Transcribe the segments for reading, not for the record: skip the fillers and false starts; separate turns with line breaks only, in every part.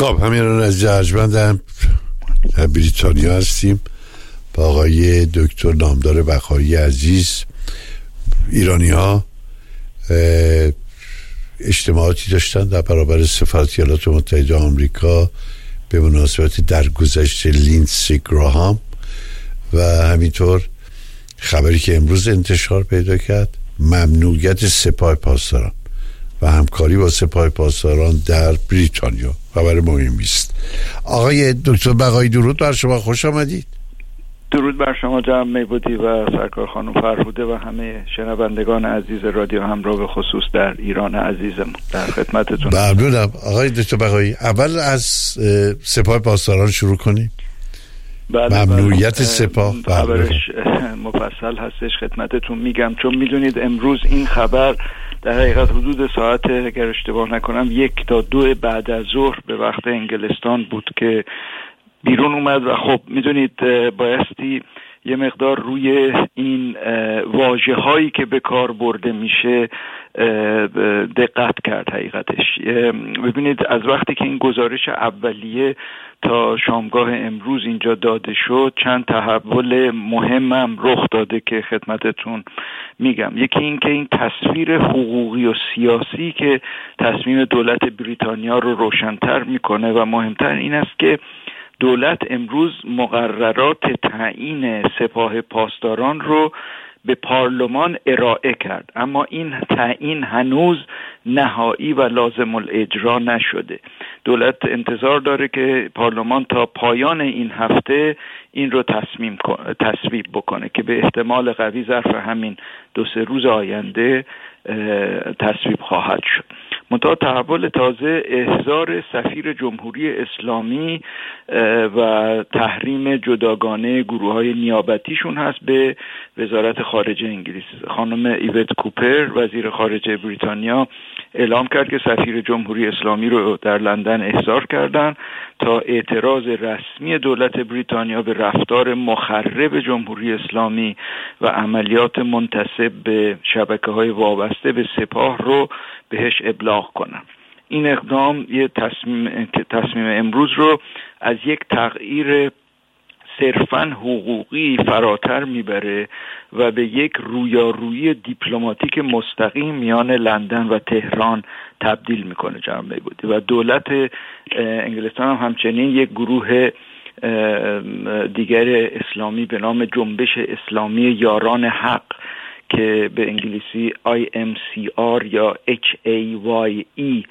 خب همین از ارجمند بریتانیا هستیم با آقای دکتر نامدار بقایی عزیز. ایرانی ها اجتماعاتی داشتن در برابر سفارت ایالات متحده آمریکا به مناسبت درگذشت لیندسی گراهام و همینطور خبری که امروز انتشار پیدا کرد، ممنوعیت سپاه پاسداران و همکاری با سپاه پاسداران در بریتانیا خبر مهمی است. آقای دکتر بقایی درود بر شما، خوش آمدید.
درود بر شما جناب میبودی و سرکار خانم فرهوده و همه شنوندگان عزیز رادیو همراه، به خصوص در ایران عزیزم، در خدمتتون.
ممنونم آقای دکتر بقایی. اول از سپاه پاسداران شروع کنیم. ممنوعیت سپاه
خبرش مفصل هستش، خدمتتون میگم، چون میدونید امروز این خبر در حقیقت حدود ساعت، اگر اشتباه نکنم، 1 تا 2 بعد از ظهر به وقت انگلستان بود که بیرون اومد و خب میدونید بایستی یه مقدار روی این واژه هایی که به کار برده میشه دقت کرد. حقیقتش ببینید از وقتی که این گزارش اولیه تا شامگاه امروز اینجا داده شد، چند تحول مهمم رخ داده که خدمتتون میگم. یکی این که این تصویر حقوقی و سیاسی که تصمیم دولت بریتانیا رو روشن‌تر میکنه و مهمتر این است که دولت امروز مقررات تعیین سپاه پاسداران رو به پارلمان ارائه کرد، اما این تعیین هنوز نهایی و لازم الاجرا نشده. دولت انتظار داره که پارلمان تا پایان این هفته این رو تصویب بکنه که به احتمال قوی ظرف همین 2-3 روز آینده تصویب خواهد شد. منتها تحول تازه احضار سفیر جمهوری اسلامی و تحریم جداگانه گروه‌های نیابتیشون هست به وزارت خارجه انگلیس. خانم ایوت کوپر وزیر خارجه بریتانیا اعلام کرد که سفیر جمهوری اسلامی رو در لندن احضار کردن تا اعتراض رسمی دولت بریتانیا به رفتار مخرب جمهوری اسلامی و عملیات منتسب به شبکه‌های وابسته به سپاه رو بهش ابلاغ کنن. این اقدام یه تصمیم امروز رو از یک تغییر صرفاً حقوقی فراتر میبره و به یک رویارویی دیپلماتیک مستقیم میان لندن و تهران تبدیل میکنه جناب میبودی. و دولت انگلستان هم همچنین یک گروه دیگر اسلامی به نام جنبش اسلامی یاران حق که به انگلیسی IMCR یا HAYE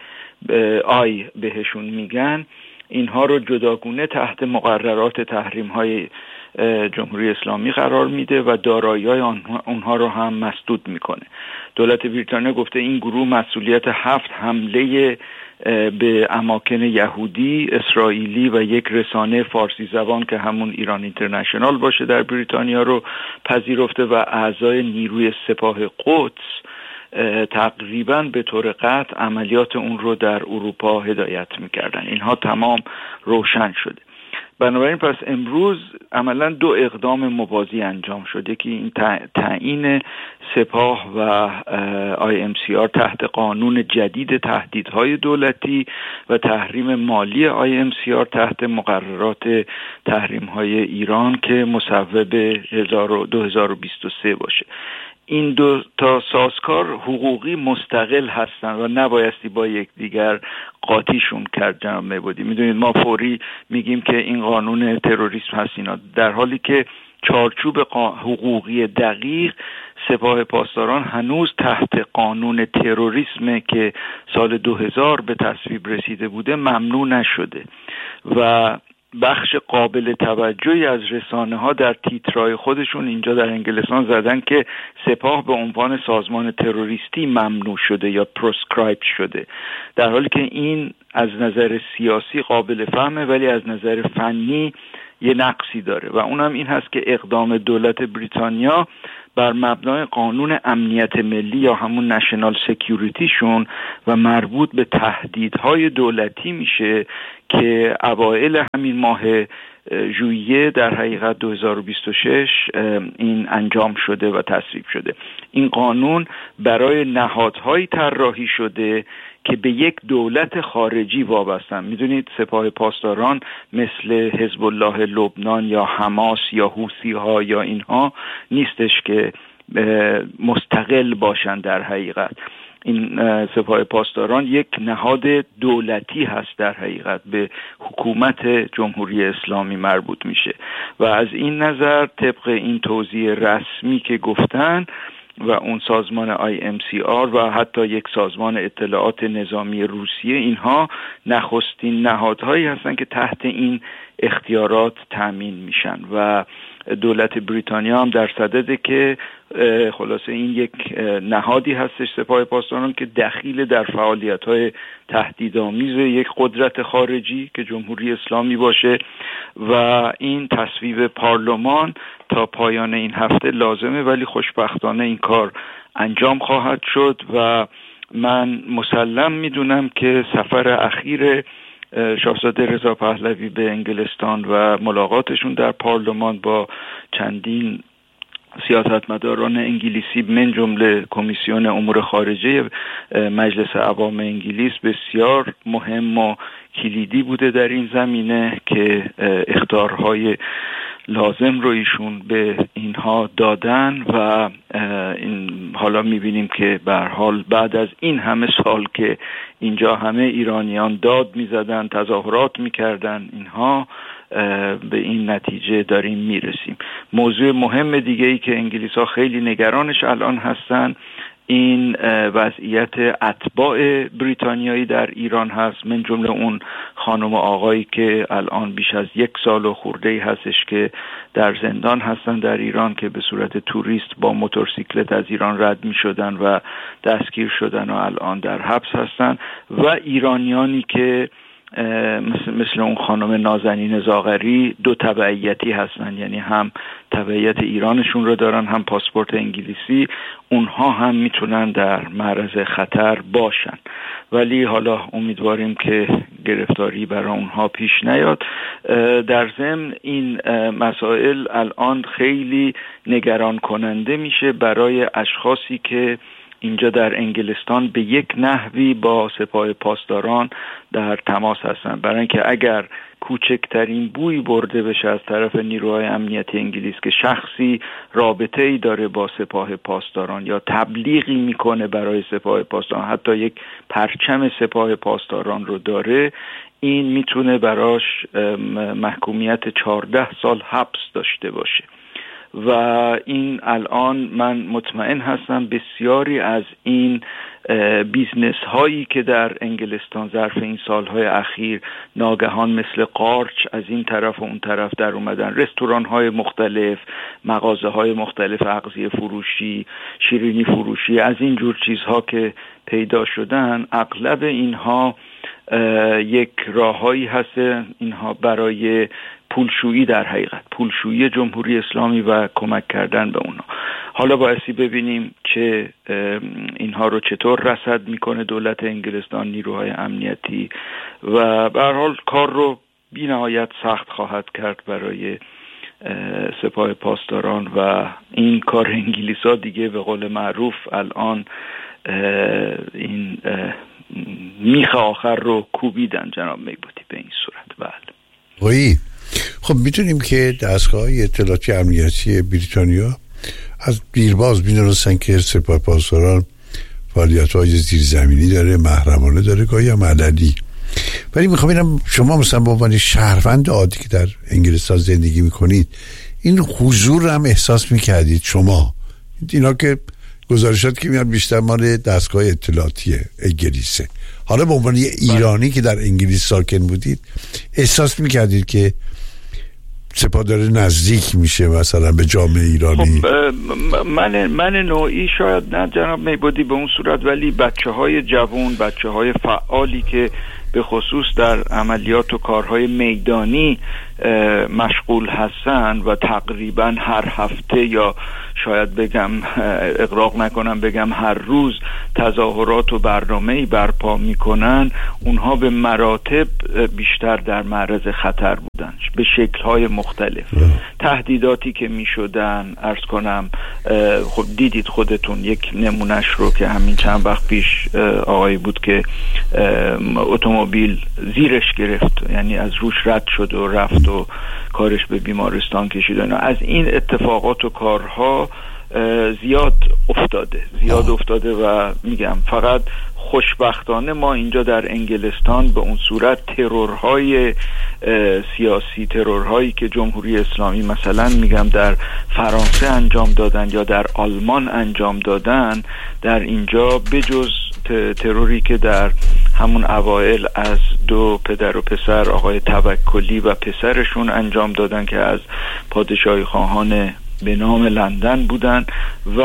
بهشون میگن، اینها رو جداگونه تحت مقررات تحریم‌های جمهوری اسلامی قرار میده و دارایی‌های اونها رو هم مسدود میکنه. دولت بریتانیا گفته این گروه مسئولیت 7 حمله به اماکن یهودی، اسرائیلی و یک رسانه فارسی زبان که همون ایران اینترنشنال باشه در بریتانیا رو پذیرفته و اعضای نیروی سپاه قدس تقریباً به طور قطع عملیات اون رو در اروپا هدایت میکردن. اینها تمام روشن شده. بنابراین پس امروز عملاً 2 اقدام موازی انجام شد. یکی این تعیین سپاه و IMCR تحت قانون جدید تهدیدهای دولتی و تحریم مالی IMCR تحت مقررات تحریم‌های ایران که مصوب 2023 باشه. این 2 تا سازکار حقوقی مستقل هستند و نبایستی با یکدیگر قاطیشون کرد جناب میبودی. میدونید ما فوری میگیم که این قانون تروریسم هست اینا، در حالی که چارچوب حقوقی دقیق سپاه پاسداران هنوز تحت قانون تروریسم که سال 2000 به تصویب رسیده بوده ممنوع نشده و بخش قابل توجهی از رسانه ها در تیترای خودشون اینجا در انگلستان زدن که سپاه به عنوان سازمان تروریستی ممنوع شده یا پروسکرایب شده، در حالی که این از نظر سیاسی قابل فهمه ولی از نظر فنی یه نقصی داره و اونم این هست که اقدام دولت بریتانیا بر مبنای قانون امنیت ملی یا همون نشنال سکیوریتیشون و مربوط به تهدیدهای دولتی میشه که اوایل همین ماه ژوئیه در حقیقت 2026 این انجام شده و تصویب شده. این قانون برای نهادهایی طراحی شده که به یک دولت خارجی وابستن. میدونید سپاه پاسداران مثل حزب الله لبنان یا حماس یا حوثی ها یا اینها نیستش که مستقل باشن. در حقیقت این سپاه پاسداران یک نهاد دولتی هست، در حقیقت به حکومت جمهوری اسلامی مربوط میشه و از این نظر طبق این توضیح رسمی که گفتن و اون سازمان IMCR و حتی یک سازمان اطلاعات نظامی روسیه، اینها نخستین نهادهایی هستن که تحت این اختیارات تامین میشن و دولت بریتانیا هم در صدده که خلاصه این یک نهادی هستش سپاه پاسداران که دخیل در فعالیت‌های تهدیدآمیز یک قدرت خارجی که جمهوری اسلامی باشه و این تصویب پارلمان تا پایان این هفته لازمه، ولی خوشبختانه این کار انجام خواهد شد و من مسلم میدونم که سفر اخیر شاهزاده رضا پهلوی به انگلستان و ملاقاتشون در پارلمان با چندین سیاستمداران انگلیسی من جمله کمیسیون امور خارجه مجلس عوام انگلیس بسیار مهم و کلیدی بوده در این زمینه که اخطارهای لازم رو ایشون به اینها دادن و حالا میبینیم که به هر حال بعد از این همه سال که اینجا همه ایرانیان داد میزدن، تظاهرات میکردن، اینها به این نتیجه داریم میرسیم. موضوع مهم دیگه ای که انگلیس ها خیلی نگرانش الان هستن این وضعیت اتباع بریتانیایی در ایران هست، من جمله اون خانم و آقایی که الان بیش از 1 سال و خورده‌ای هستش که در زندان هستن در ایران که به صورت توریست با موتورسیکلت از ایران رد می شدن و دستگیر شدن و الان در حبس هستن و ایرانیانی که مثل اون خانم نازنین زاغری 2 تبعیتی هستن، یعنی هم تبعیت ایرانشون رو دارن هم پاسپورت انگلیسی، اونها هم میتونن در معرض خطر باشن، ولی حالا امیدواریم که گرفتاری برای اونها پیش نیاد. در ضمن این مسائل الان خیلی نگران کننده میشه برای اشخاصی که اینجا در انگلستان به یک نحوی با سپاه پاسداران در تماس هستن، برای اینکه اگر کوچکترین بوی برده بشه از طرف نیروهای امنیتی انگلیس که شخصی رابطه‌ای داره با سپاه پاسداران یا تبلیغی میکنه برای سپاه پاسداران، حتی یک پرچم سپاه پاسداران رو داره، این میتونه براش محکومیت 14 سال حبس داشته باشه و این الان من مطمئن هستم بسیاری از این بیزنس هایی که در انگلستان ظرف این سالهای اخیر ناگهان مثل قارچ از این طرف و اون طرف در اومدن، رستوران های مختلف، مغازه های مختلف، اغذیه فروشی، شیرینی فروشی، از این جور چیزها که پیدا شدن، اغلب اینها یک راههایی هست اینها برای پولشویی، در حقیقت پولشویی جمهوری اسلامی و کمک کردن به اونا. حالا بایستی ببینیم چه اینها رو چطور رصد میکنه دولت انگلستان، نیروهای امنیتی و به هر حال کار رو بی نهایت سخت خواهد کرد برای سپاه پاسداران و این کار انگلیس‌ها دیگه به قول معروف الان این میخ آخر رو کوبیدن جناب میبودی به این صورت. بله.
خب میتونیم که دستگاه اطلاعاتی امنیتی بریتانیا از دیرباز میدونستن که سپاه پاسداران فعالیت‌های زیرزمینی داره، محرمانه داره، گاهی هم علنی، ولی میخوام ببینم شما مثلا به عنوان شهروند عادی که در انگلستان زندگی میکنید این حضور هم احساس میکردید شما؟ اینا که گزارشات که میاد بیشتر مال دستگاه اطلاعاتی انگلیسه. حالا به عنوان یه ایرانی که در انگلیس ساکن بودید احساس میکردید که سپاه داره نزدیک میشه مثلا به جامعه ایرانی؟
خب من نوعی شاید نه جناب میبودی به اون صورت، ولی بچه‌های جوان، بچه‌های فعالی که به خصوص در عملیات و کارهای میدانی مشغول هستن و تقریبا هر هفته یا شاید بگم اغراق نکنم بگم هر روز تظاهرات و برنامه‌ای برپا میکنن، اونها به مراتب بیشتر در معرض خطر بودن به شکل‌های مختلف. تهدیداتی که میشدن عرض کنم، خب دیدید خودتون یک نمونهش رو که همین چند وقت پیش آقایی بود که اتومبیل زیرش گرفت، یعنی از روش رد شد و رفت و کارش به بیمارستان کشید. از این اتفاقات و کارها زیاد افتاده و میگم فقط خوشبختانه ما اینجا در انگلستان به اون صورت ترورهای سیاسی، ترورهایی که جمهوری اسلامی مثلا میگم در فرانسه انجام دادن یا در آلمان انجام دادن، در اینجا بجز تروری که در همون اوائل از دو پدر و پسر آقای توکلی و پسرشون انجام دادن که از پادشاهی خواهان به نام لندن بودن و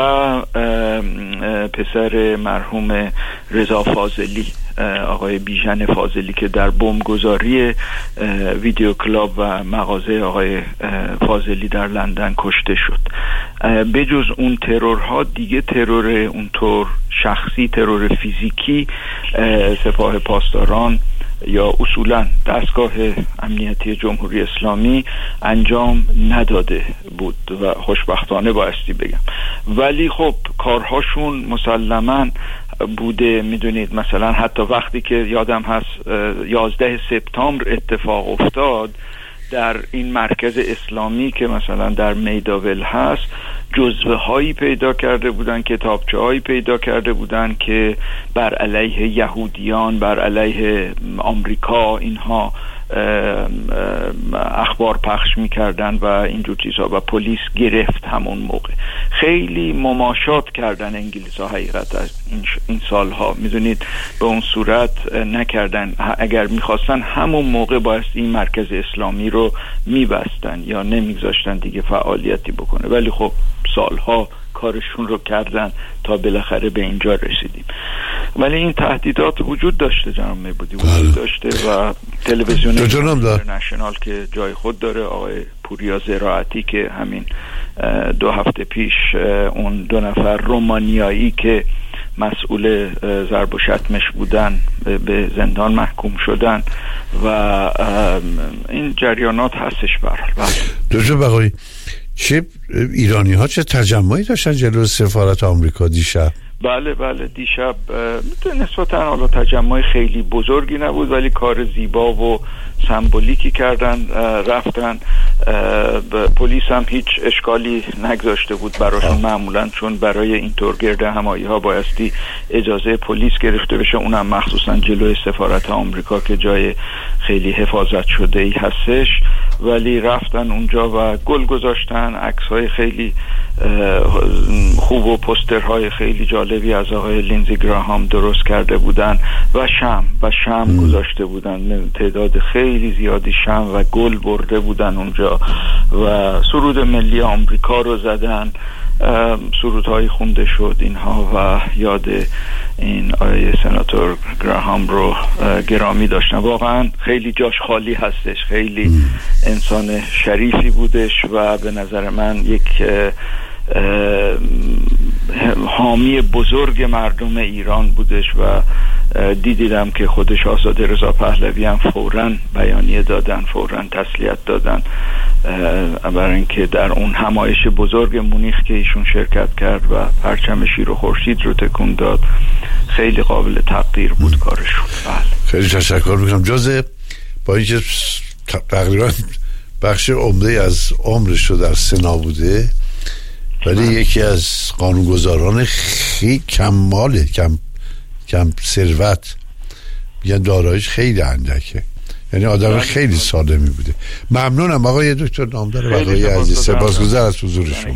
پسر مرحوم رضا فاضلی، آقای بیژن فاضلی که در بمبگذاری ویدیو کلاب و مغازه آقای فاضلی در لندن کشته شد. بجز اون ترورها دیگه ترور اونطور شخصی، ترور فیزیکی سپاه پاسداران یا اصولا دستگاه امنیتی جمهوری اسلامی انجام نداده بود و خوشبختانه بایستی بگم. ولی خب کارهاشون مسلماً بوده. میدونید مثلا حتی وقتی که یادم هست 11 سپتامبر اتفاق افتاد در این مرکز اسلامی که مثلا در میداول هست، جزوه هایی پیدا کرده بودن، کتابچه هایی پیدا کرده بودن که بر علیه یهودیان، بر علیه آمریکا اینها اخبار پخش میکردن و اینجور چیزها و پلیس گرفت همون موقع. خیلی مماشات کردن انگلیس ها حقیقت از این سالها، میدونید به اون صورت نکردن. اگر میخواستن همون موقع بایست این مرکز اسلامی رو میبستن یا نمیگذاشتن دیگه فعالیتی بکنه، ولی خب سالها کارشون رو کردن تا بالاخره به اینجا رسیدیم. ولی این تهدیدات وجود داشته جناب میبودی، وجود داشته و تلویزیون اینترنشنال که جای خود داره، آقای پوریا زراعتی که همین 2 هفته پیش اون 2 نفر رومانیایی که مسئول ضرب و شتمش بودن به زندان محکوم شدن و این جریانات هستش برحال.
دکتر بقایی، چه ایرانی ها چه تجمعی داشتن جلو سفارت آمریکا دیشب؟
بله دیشب نسبتا حالا تجمع خیلی بزرگی نبود ولی کار زیبا و سمبولیکی کردن، رفتن. پلیس هم هیچ اشکالی نگذاشته بود براشون معمولا، چون برای اینطور گرد همایی ها بایستی اجازه پلیس گرفته بشه، اونم مخصوصا جلوی سفارت آمریکا که جای خیلی حفاظت شده ای هستش. ولی رفتن اونجا و گل گذاشتن، عکس‌های خیلی خوب و پوسترهای خیلی جالبی از آقای لینزی گراهام درست کرده بودن و شمع گذاشته بودن، تعداد خیلی زیادی شمع و گل برده بودن اونجا و سرود ملی آمریکا رو زدن، سرودهای خونده شد اینها و یاد این آقای سناتور گراهام رو گرامی داشتن. واقعا خیلی جاش خالی هستش، خیلی انسان شریفی بودش و به نظر من یک حامی بزرگ مردم ایران بودش و دیدم که خود شاهزاده رضا پهلوی هم فوراً بیانیه دادن، فوراً تسلیت دادن، برای اینکه در اون همایش بزرگ مونیخ که ایشون شرکت کرد و پرچم شیر و خورشید رو تکون داد، خیلی قابل تقدیر بود کارشون.
خیلی تشکر میکنم. جوزه با اینکه تقریبا بخش عمده از عمرش رو در سنا بوده ولی یکی از قانونگذاران خیلی کم ثروت، میگن داراییش خیلی اندکه، یعنی آدم خیلی سالمی بوده. ممنونم آقای دکتر نامدار بقایی عزیز، سپاسگزار از حضور شما.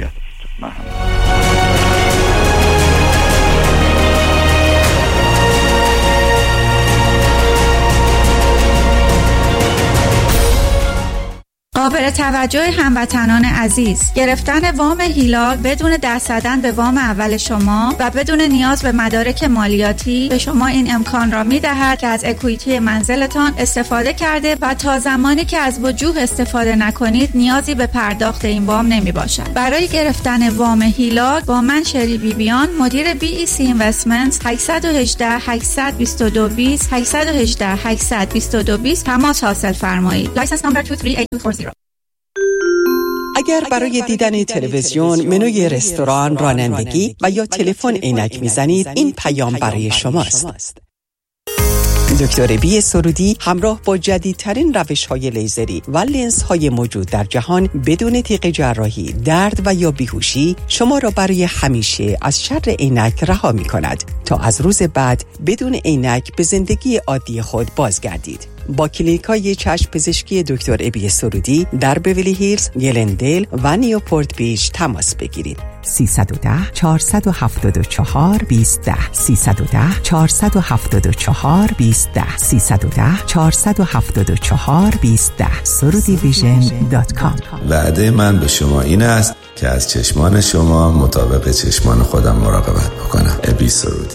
قابل توجه هموطنان عزیز، گرفتن وام هیلال بدون دست زدن به وام اول شما و بدون نیاز به مدارک مالیاتی به شما این امکان را می‌دهد که از اکوئیتی منزلتان استفاده کرده و تا زمانی که از وجوه استفاده نکنید نیازی به پرداخت این وام نمی‌باشد. برای گرفتن وام هیلال با من شری بیبیان مدیر BEC Investments 818 822 20 818 822 20 تماس حاصل فرمایید. لایسنس نمبر 238240.
اگر برای دیدن تلویزیون، منوی رستوران، رانندگی و یا تلفن عینک میزنید، این پیام برای شماست. دکتر بی سرودی همراه با جدیدترین روش‌های لیزری و لنزهای موجود در جهان بدون تیغ جراحی، درد و یا بیهوشی شما را برای همیشه از شر عینک رها می‌کند تا از روز بعد بدون عینک به زندگی عادی خود بازگردید. با کلینیک‌های چشم پزشکی دکتر ابی سرودی در بیولی هیلز، گلندیل و نیوپورت بیچ تماس بگیرید. 310 474 2010 310 474 2010 310 474 2010 surudivision.com.
وعده من به شما این است که از چشمان شما مطابق چشمان خودم مراقبت بکنم. ابی سرودی.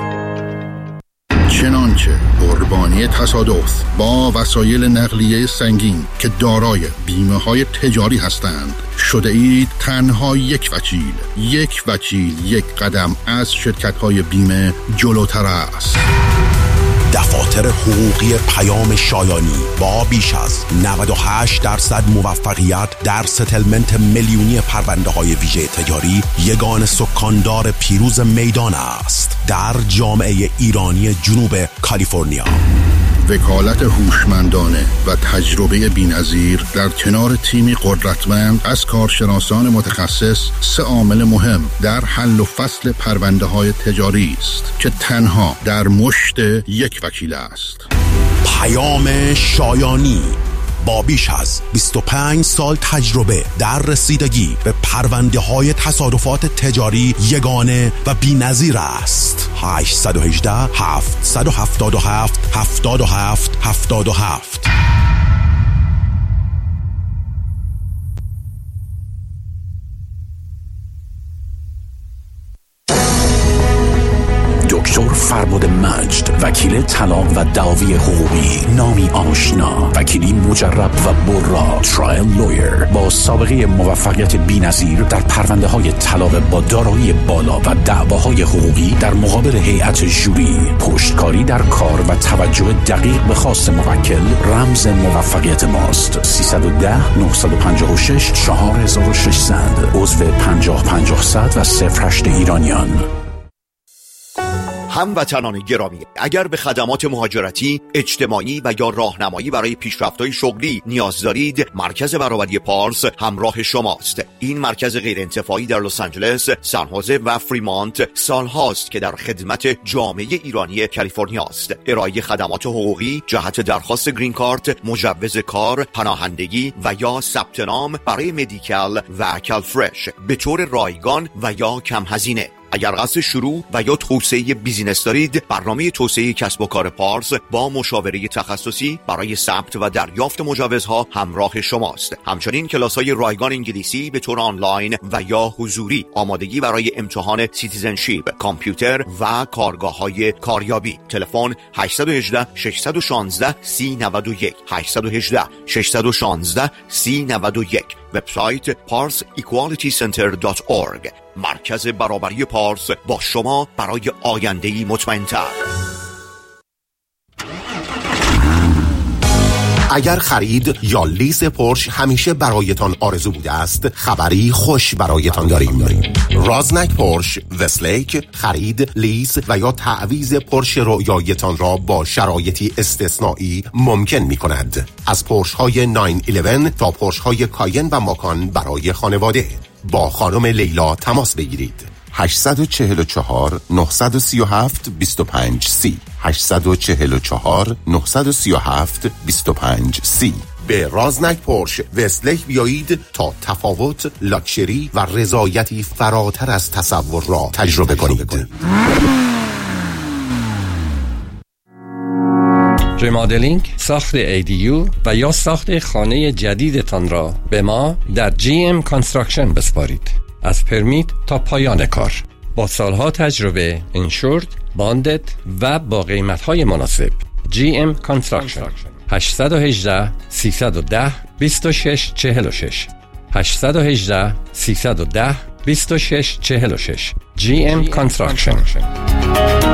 چنانچه قربانی تصادف با وسایل نقلیه سنگین که دارای بیمه‌های تجاری هستند شده اید تنها یک وکیل یک قدم از شرکت‌های بیمه جلوتر است.
دفاتر حقوقی پیام شایانی با بیش از 98% موفقیت در ستلمنت میلیونی پرونده‌های ویژه تجاری یگان سکاندار پیروز میدان است در جامعه ایرانی جنوب کالیفرنیا.
وکالت هوشمندانه و تجربه بی‌نظیر در کنار تیمی قدرتمند از کارشناسان متخصص 3 عامل مهم در حل و فصل پرونده‌های تجاری است که تنها در مشت یک وکیل است.
پیام شایانی با بیش از 25 سال تجربه در رسیدگی به پرونده‌های تصادفات تجاری یگانه و بی‌نظیر است. 818 777 77 77.
دکتر فربد مجد، وکیل طلاق و دعاوی حقوقی، نامی آشنا، وکیلی مجرب و برا، ترایل لویر با سابقه موفقیت بی‌نظیر در پرونده‌های طلاق با دارایی بالا و دعواهای حقوقی در مقابل هیئت ژوری، پشتکاری در کار و توجه دقیق به خواست موکل رمز موفقیت ماست. 310 956 4600 عضو 50-50 و 08 ایرانیان.
هموطنان گرامی، اگر به خدمات مهاجرتی، اجتماعی و یا راهنمایی برای پیشرفت‌های شغلی نیاز دارید، مرکز برابری پارس همراه شماست. این مرکز غیرانتفاعی در لس آنجلس، سان خوزه و فریمانت سالهاست که در خدمت جامعه ایرانی کالیفرنیا است. ارائه خدمات حقوقی جهت درخواست گرین کارت، مجوز کار، پناهندگی و یا ثبت نام برای مدیکال و کالفرش به طور رایگان و یا کم هزینه. اگر قصد شروع و یا توسعه بیزینس دارید، برنامه توسعه کسب و کار پارس با مشاوره تخصصی برای ثبت و دریافت مجوزها همراه شماست. همچنین کلاس‌های رایگان انگلیسی به طور آنلاین و یا حضوری، آمادگی برای امتحان سیتیزنشیپ، کامپیوتر و کارگاه‌های کاریابی. تلفن 818 616 3091 818 616 3091. وبسایت parsequalitycenter.org. مرکز برابری پارس با شما برای آینده‌ای مطمئن‌تر.
اگر خرید یا لیز پورش همیشه برایتان آرزو بوده است، خبری خوش برایتان داریم. رازنک پورش وستلیک خرید، لیز و یا تعویض پورش رویایتان را با شرایطی استثنایی ممکن می کند. از پورش های 911 تا پورش های کاین و ماکان برای خانواده. با خانم لیلا تماس بگیرید. 844 937 25 30 844 937 25 30. به رازنک پورش وستلیک بیایید تا تفاوت، لاکچری و رضایتی فراتر از تصور را تجربه کنید.
ریمادلینگ، ساخت ADU و یا ساخت خانه جدیدتان را به ما در GM Construction بسپارید. از پرمیت تا پایان کار، با سالها تجربه، انشورد، باندد و با قیمت‌های مناسب. GM Construction 818 310 2646 818 310 2646 GM Construction.